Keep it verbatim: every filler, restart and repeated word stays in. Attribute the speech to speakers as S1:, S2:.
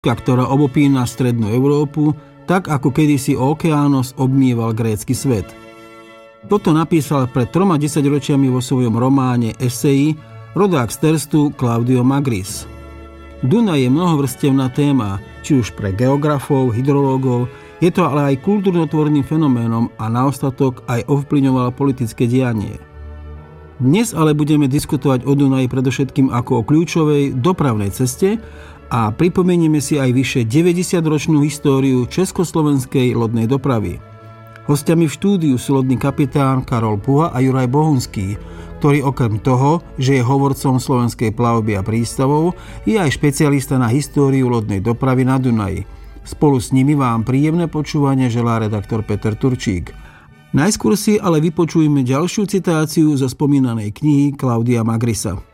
S1: ktorá obopína strednú Európu, tak ako kedysi Okeános obmýval grécky svet. Toto napísal pred troma desaťročiami vo svojom románe Eseji rodák z Terstu Claudio Magris. Dunaj je mnohovrstevná téma, či už pre geografov, hydrológov, je to ale aj kultúrnotvorným fenoménom a na ostatok aj ovplyvňoval politické dianie. Dnes ale budeme diskutovať o Dunaji predovšetkým ako o kľúčovej dopravnej ceste a pripomenieme si aj vyše deväťdesiatročnú históriu československej lodnej dopravy. Hostiami v štúdiu sú lodný kapitán Karol Puha a Juraj Bohunský, ktorý okrem toho, že je hovorcom slovenskej plavby a prístavov, je aj špecialista na históriu lodnej dopravy na Dunaji. Spolu s nimi vám príjemné počúvanie želá redaktor Peter Turčík. Najskôr si ale vypočujme ďalšiu citáciu zo spomínanej knihy Claudia Magrisa.